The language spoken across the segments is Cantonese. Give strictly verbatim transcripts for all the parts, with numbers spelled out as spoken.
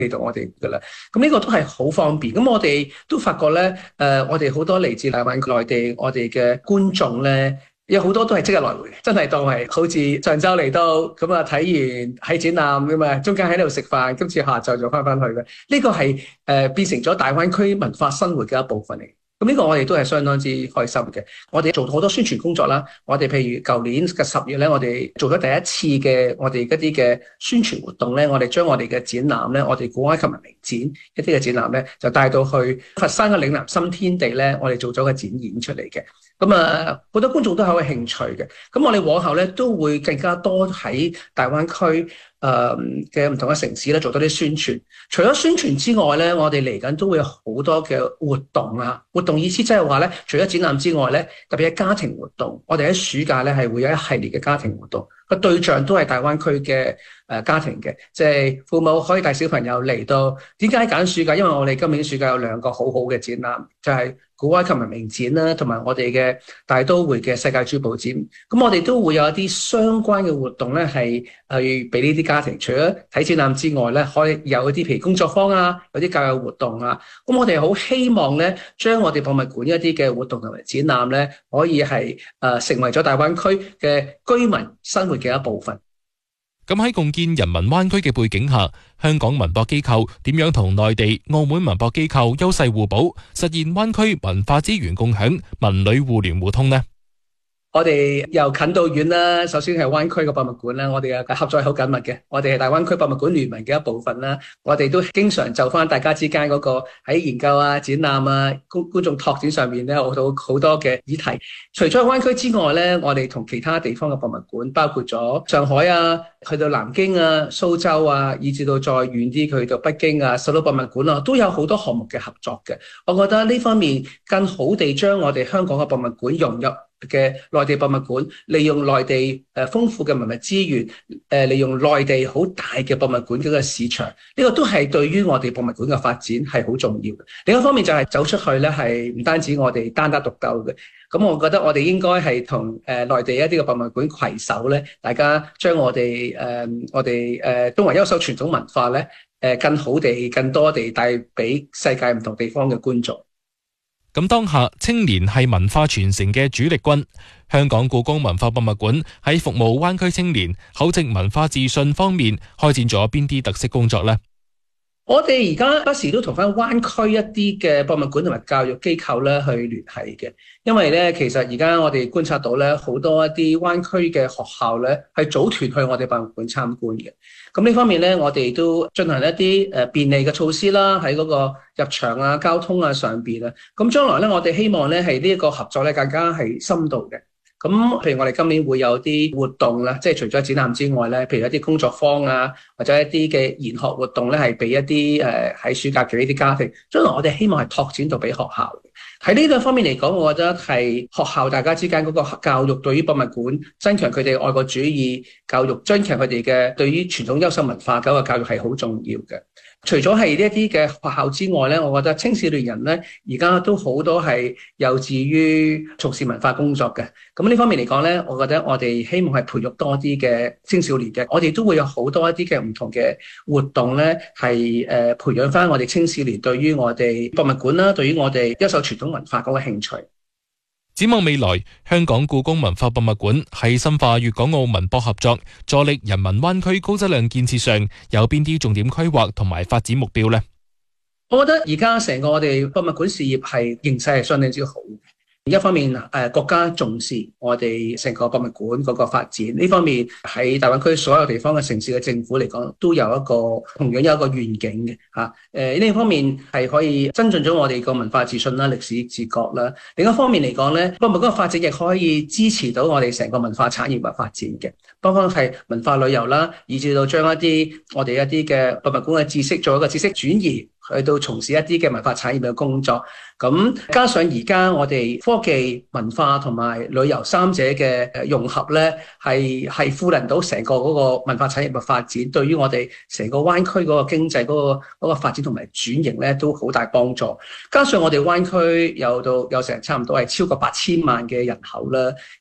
嚟到我哋噶啦。咁呢個都係好方便。咁我哋都發覺咧，誒、呃，我哋好多嚟自大灣區內地我哋嘅觀眾咧。有好多都係即日來回，真係當係好似上週嚟到咁啊，睇完喺展覽咁啊，中間喺度食飯，今次下晝就翻返去嘅。呢、這個係誒、呃、變成咗大灣區文化生活嘅一部分嚟。咁呢個我哋都係相當之開心嘅。我哋做好多宣傳工作啦。我哋譬如舊年嘅十月咧，我哋做咗第一次嘅我哋一啲嘅宣傳活動咧，我哋將我哋嘅展覽咧，我哋古埃及文明展一啲嘅展覽咧，就帶到去佛山嘅嶺南新天地咧，我哋做咗個展演出嚟嘅。咁啊，好多觀眾都好有興趣嘅。咁我哋往後咧都會更加多喺大灣區誒嘅唔同嘅城市咧做多啲宣傳。除咗宣傳之外咧，我哋嚟緊都會有好多嘅活動啊。活動意思即係話咧，除咗展覽之外咧，特別係家庭活動，我哋喺暑假咧係會有一系列嘅家庭活動。個對象都係大灣區嘅誒家庭嘅，即係父母可以帶小朋友嚟到。點解揀暑假？因為我哋今年暑假有兩個好好嘅展覽，就係古埃及文明展啦，同埋我哋嘅大都會嘅世界珠寶展。咁我哋都會有一啲相關嘅活動咧，係去俾呢啲家庭，除咗睇展覽之外咧，可以有一啲譬如工作坊啊，有啲教育活動啊。咁我哋好希望咧，將我哋博物館一啲嘅活動同埋展覽咧，可以係誒成為咗大灣區嘅居民生活嘅一部分。 咁喺共建人民灣區嘅背景下，香港文博機構點樣同內地、澳門文博機構優勢互補，實現灣區文化資源共享、文旅互聯互通呢？ 我哋由近到遠啦，首先係灣區嘅博物館啦，我哋嘅合作係好緊密嘅。我哋係大灣區博物館聯盟嘅一部分啦，我哋都經常就翻大家之間嗰個喺研究啊、展覽啊、觀觀眾拓展上面咧，好多好多嘅議題。除咗灣區之外咧，我哋同其他地方嘅博物館，包括咗上海啊、去到南京啊、蘇州啊，以至到再遠啲去到北京啊、首都博物館啊，都有好多項目嘅合作嘅。我覺得呢方面更好地將我哋香港嘅博物館融入嘅內地博物館，利用內地誒豐富嘅文物資源，誒利用內地好大嘅博物館嗰個市場，呢個都係對於我哋博物館嘅發展係好重要嘅。另一方面就係走出去咧，係唔單止我哋單打獨鬥嘅。咁我覺得我哋應該係同誒內地一啲嘅博物館攜手咧，大家將我哋誒、呃、我哋誒東華優秀傳統文化咧誒更好地、更多地帶俾世界唔同地方嘅觀眾。 咁當下青年係文化傳承嘅主力軍，香港故宮文化博物館喺服務灣區青年厚植文化自信方面開展咗邊啲特色工作呢？ 我哋而家不時都同翻灣區一啲嘅博物館同埋教育機構咧去聯繫嘅，因為咧其實而家我哋觀察到咧好多一啲灣區嘅學校咧係組團去我哋博物館參觀嘅。咁呢方面咧，我哋都進行一啲誒便利嘅措施啦，喺嗰個入場啊、交通啊上邊啊。咁將來咧，我哋希望咧係呢一個合作咧更加係深度嘅。咁譬如我哋今年會有啲活動啦，即係除咗展覽之外咧，譬如一啲工作坊啊，或者一啲嘅研學活動咧，係俾一啲誒喺暑假嘅呢啲家庭。將來我哋希望係拓展到俾學校。喺呢兩方面嚟講，我覺得係學校大家之間嗰個教育對於博物館增強佢哋愛國主義教育，增強佢哋嘅對於傳統優秀文化嗰個教育係好重要嘅。除咗係呢一啲嘅學校之外咧，我覺得青少年人咧而家都好多係有志於從事文化工作嘅。咁呢方面嚟講咧，我覺得我哋希望係培育多啲嘅青少年嘅。我哋都會有好多一啲嘅唔同嘅活動咧，係誒培養翻我哋青少年對於我哋博物館啦，對於我哋優秀傳統文化嗰個興趣。 展望未來，香港故宮文化博物館喺深化粵港澳文博合作、助力人民灣區高質量建設上，有邊啲重點規劃同埋發展目標呢？ 我覺得而家成個我哋博物館事業係形勢係相當之好嘅。一方面誒國家重視我哋成個博物館嗰個發展，呢方面喺大灣區所有地方嘅城市嘅政府嚟講，都有一個同樣有一個願景嘅嚇。誒呢方面係可以增進咗我哋個文化自信啦、歷史自覺啦。另一方面嚟講咧，博物館嘅發展亦可以支持到我哋成個文化產業嘅發展嘅。包括係文化旅遊啦，以至到將一啲我哋一啲嘅博物館嘅知識做一個知識轉移，去到從事一啲嘅文化產業嘅工作。咁加上而家我哋科技、文化同埋旅遊三者嘅融合咧，係係賦能到成個嗰個文化產業嘅發展，對於我哋成個灣區嗰個經濟嗰個嗰個發展同埋轉型咧，都好大幫助。加上我哋灣區有到有成差唔多係超過八千萬嘅人口啦。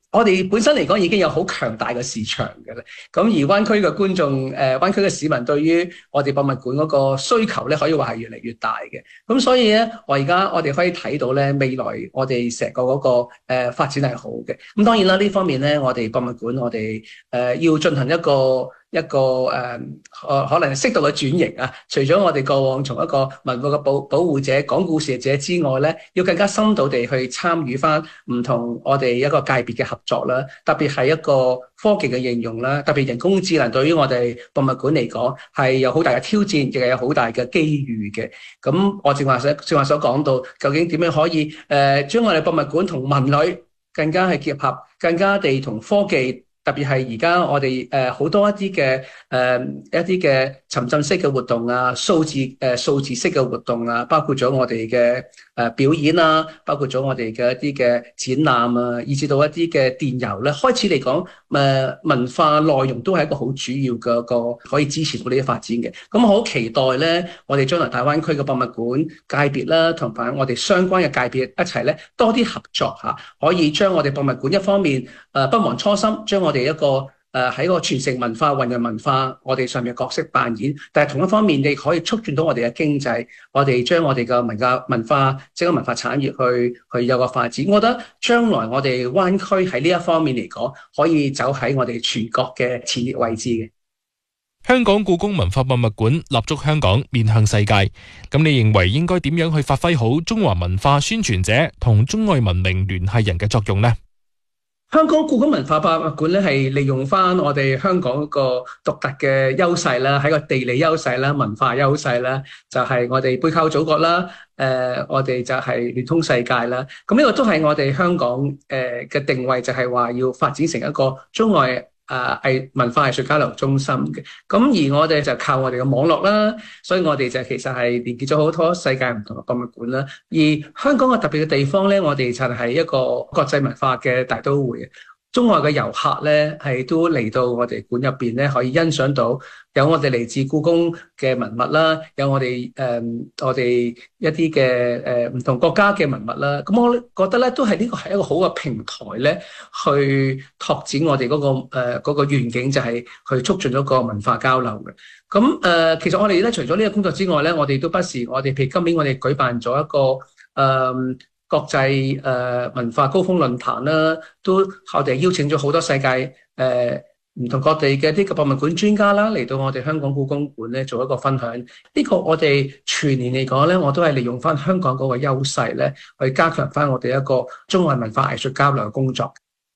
我哋本身嚟講已經有好強大嘅市場嘅啦，咁而灣區嘅觀眾，誒、呃、灣區嘅市民對於我哋博物館嗰個需求咧，可以話係越嚟越大嘅。咁所以咧，我而家我哋可以睇到咧，未來我哋成個嗰、那個誒、呃、發展係好嘅。咁當然啦，呢方面咧，我哋博物館我哋誒、呃、要進行一個一個誒、呃、可能適度嘅轉型啊。除咗我哋過往從一個文化嘅保保護者、講故事者之外咧，要更加深度地去參與翻唔同我哋一個界別嘅合作啦，特別係一個科技嘅應用啦，特別人工智能對於我哋博物館嚟講係有好大嘅挑戰，亦係有好大嘅機遇嘅。咁我正話所正話所講到，究竟點樣可以誒將、呃、我哋博物館同文旅更加係結合，更加地同科技。特別係而家我哋誒好多一啲嘅誒一啲嘅沉浸式嘅活動啊，數字誒、呃、數字式嘅活動啊，包括咗我哋嘅誒表演啊，包括咗我哋嘅一啲嘅展覽啊，以至到一啲嘅電郵咧，開始嚟講誒文化內容都係一個好主要嘅個可以支持到呢啲發展嘅。咁我好期待咧，我哋將來大灣區嘅博物館界別啦，同埋我哋相關嘅界別一齊咧多啲合作嚇，可以將我哋博物館一方面誒、呃、不忘初心，將我哋一個誒喺個傳承文化、弘揚文化，我哋上面嘅角色扮演，但係同一方面，你可以促進到我哋嘅經濟，我哋將我哋嘅文化、文化即係文化產業去去有個發展。我覺得將來我哋灣區喺呢一方面嚟講，可以走喺我哋全國嘅前列位置嘅。 香港故宮文化博物館立足香港，面向世界。咁你認為應該點樣去發揮好中華文化宣傳者同中外文明聯繫人嘅作用呢？ 香港故宮文化博物館咧，係利用翻我哋香港個獨特嘅優勢啦，喺個地理優勢啦、文化優勢啦，就係、是、我哋背靠祖國啦，誒、呃，我哋就係聯通世界啦。咁呢個都係我哋香港誒嘅定位，就係話要發展成一個中外誒藝文化藝術交流中心嘅。咁而我哋就靠我哋嘅網絡啦，所以我哋就其實係連結咗好多世界唔同嘅博物館啦。而香港嘅特別嘅地方咧，我哋就係一個國際文化嘅大都會。中外嘅遊客咧，係都嚟到我哋館入邊咧，可以欣賞到有我哋嚟自故宮嘅文物啦，有我哋誒、呃、我哋一啲嘅誒唔同國家嘅文物啦。咁我覺得咧，都係呢個係一個好嘅平台咧，去拓展我哋嗰、嗰個誒、呃嗰個願景，就係去促進咗個文化交流嘅。咁誒、呃，其實我哋咧除咗呢個工作之外咧，我哋都不時我哋譬如今年我哋舉辦咗一個誒。呃國際誒文化高峰論壇啦，都我哋邀請咗好多世界誒唔同各地嘅呢個博物館專家啦，嚟到我哋香港故宮館咧做一個分享。呢個我哋全年嚟講咧，我都係利用翻香港嗰個優勢咧，去加強翻我哋一個中外文化藝術交流嘅工作。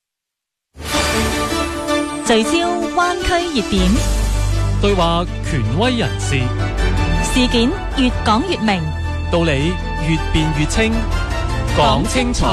聚焦灣區熱點， 對話權威人士， 事件越講越明， 道理越辯越清。講清楚，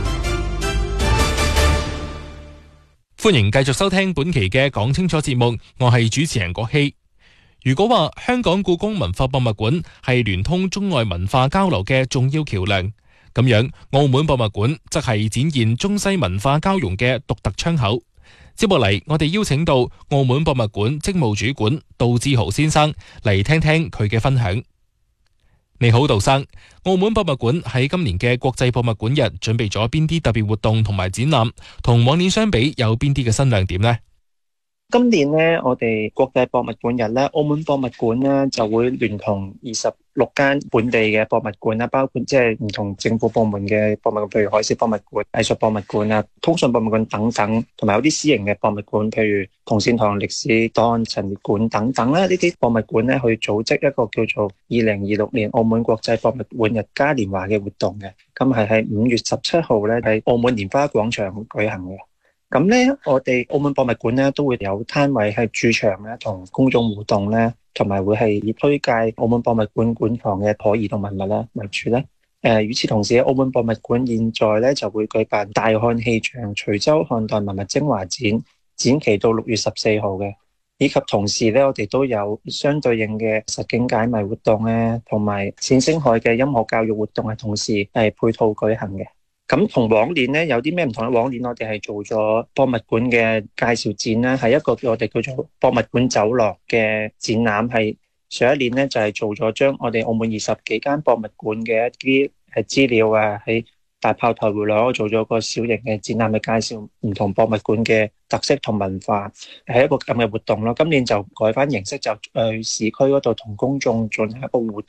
歡迎繼續收聽本期嘅講清楚節目，我係主持人郭希。如果話香港故宮文化博物館係聯通中外文化交流嘅重要橋梁，咁樣澳門博物館則係展現中西文化交融嘅獨特窗口。接落嚟，我哋邀請到澳門博物館職務主管杜志豪先生嚟聽聽佢嘅分享。你好，杜生。澳門博物館喺今年嘅國際博物館日準備咗邊啲特別活動同埋展覽？同往年相比，有邊啲嘅新亮點呢？ 今年咧，我哋國際博物館日咧，澳門博物館咧就會聯同二十六間本地嘅博物館啦，包括即係唔同政府部門嘅博物館，譬如海事博物館、藝術博物館啊、通訊博物館等等，同埋有啲私營嘅博物館，譬如同善堂歷史檔案陳列館等等咧，呢啲博物館咧去組織一個叫做二零二六年澳門國際博物館日嘉年華嘅活動嘅，咁係喺五月十七號咧喺澳門蓮花廣場舉行嘅。咁咧，我哋澳門博物館咧都會有攤位喺駐場咧，同公眾互動咧，同埋會係以推介澳門博物館館藏嘅可移動文物啦為主咧。誒、呃，與此同時，澳門博物館現在咧就會舉辦大漢氣象徐州漢代文物精華展，展期到六月十四號嘅，以及同時咧，我哋都有相對應嘅實景解謎活動咧，同埋冼星海嘅音樂教育活動係同時係配套舉行嘅。咁同往年咧有啲咩唔同咧？往年我哋係做咗博物館嘅介紹展啦，係一個叫我哋叫做博物館走廊嘅展覽。係上一年咧就係做咗將我哋澳門二十幾間博物館嘅一啲誒資料啊，喺大炮台回來，我做咗個小型嘅展覽嘅介紹，唔同博物館嘅特色同文化，係一個咁嘅活動咯。今年就改翻形式，就去市區嗰度同公眾進行一個互動。